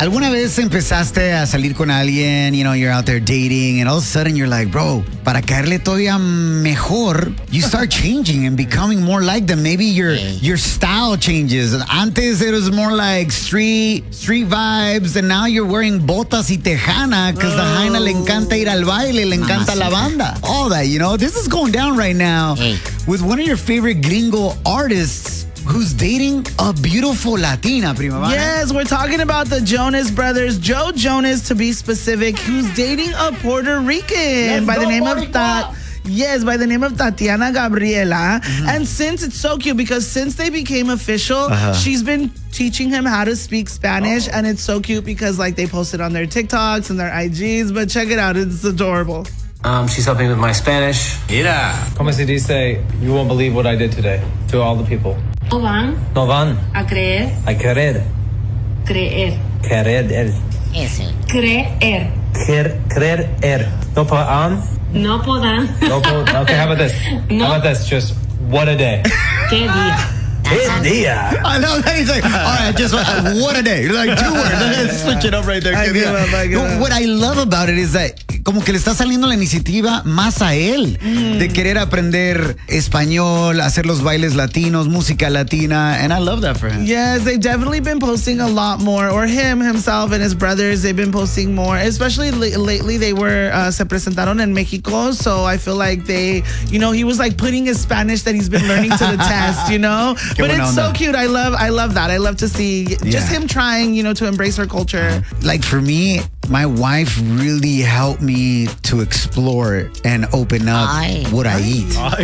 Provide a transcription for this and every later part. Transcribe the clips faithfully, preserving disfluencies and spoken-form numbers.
¿Alguna vez empezaste a salir con alguien, you know, you're out there dating, and all of a sudden you're like, bro, para caerle todavía mejor, you start changing and becoming more like them. Maybe your your style changes. Antes it was more like street street vibes, and now you're wearing botas y tejana because the Jaina le encanta ir al baile, le encanta la banda. All that, you know. This is going down right now with one of your favorite gringo artists who's dating a beautiful Latina, prima. Yes, we're talking about the Jonas Brothers, Joe Jonas to be specific, who's dating a Puerto Rican Let's by the go, name Puerto of Ta- Yes, by the name of Tatiana Gabriela. Mm-hmm. And since it's so cute, because since they became official, uh-huh. she's been teaching him how to speak Spanish. Oh. And it's so cute because like they post it on their TikToks and their I Gs. But check it out, it's adorable. Um, she's helping with my Spanish. Mira. Como se dice, you won't believe what I did today to all the people. No van. No van. A creer. A querer. Creer. Querer. Ese. Creer. Quer, creer. Er. No podrán. No podrán. No podrán. Okay, how about this? No. How about this? Just what a day. Qué día. Qué día. I know that he's like, all right, just uh, what a day. Like two words. Let's switch it up right there. I give up, I give up. What I love about it is that como que le está saliendo la iniciativa más a él mm. de querer aprender español, hacer los bailes latinos, música latina, and I love that for him. Yes, they've definitely been posting a lot more, or him, himself, and his brothers, they've been posting more, especially l- lately they were, uh, se presentaron en Mexico, so I feel like they, you know, he was like putting his Spanish that he's been learning to the test, you know? But it's so cute. I love, I love that. I love to see just yeah. him trying, you know, to embrace her culture. Like for me, my wife really helped me to explore and open up Ay. what I eat. Ay.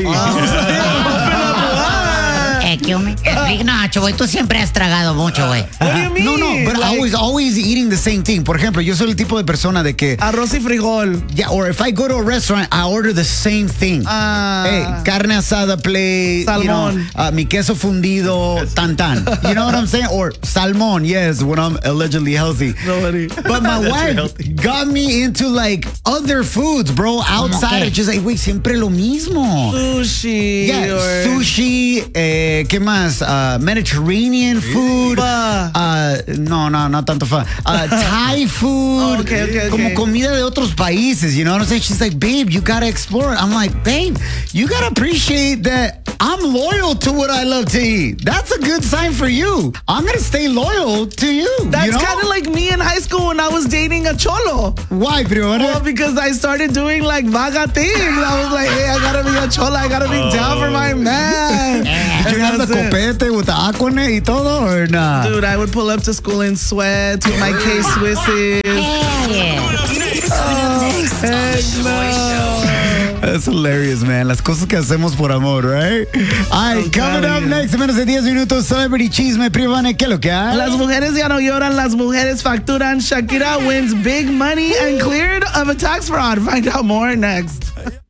Oh. Eh, que yo me... Nacho, güey, tú siempre has tragado mucho, güey. What do you mean? No, no, but like, always, always eating the same thing. Por ejemplo, yo soy el tipo de persona de que... Arroz y frijol. Yeah, or if I go to a restaurant, I order the same thing. Uh, hey, carne asada plate, salmon. You know, uh, mi queso fundido, tan tan. You know what I'm saying? Or salmon, yes, when I'm allegedly healthy. Nobody. But my wife got me into like other foods, bro, outside. Okay. She's like, wait, siempre lo mismo. Sushi. Yeah, or... sushi, eh, ¿qué más? Uh, Mediterranean food. Uh, no, no, no tanto fa. Uh, Thai food. Oh, okay, okay, okay. Como comida de otros países, you know what I'm saying? She's like, babe, you gotta explore it. I'm like, babe, you gotta appreciate that I'm loyal to what I love to eat. That's a good sign for you. I'm gonna stay loyal to you. That's you know? kind of like me in high school when I was dating a cholo. Why, Priona? Well, because I started doing like vaga things. I was like, hey, I gotta be a chola. I gotta be oh. down for my man. Did you have the copete with the aquanet y todo, or not? Dude, I would pull up to school in sweats with my K-Swisses. Hell yeah. Oh, heck no. That's hilarious, man. Las cosas que hacemos por amor, right? All right, coming up next, en menos de diez minutos, Celebrity Chisme. Privane, ¿qué es lo que hay? Las mujeres ya no lloran, las mujeres facturan. Shakira wins big money and cleared of a tax fraud. Find out more next.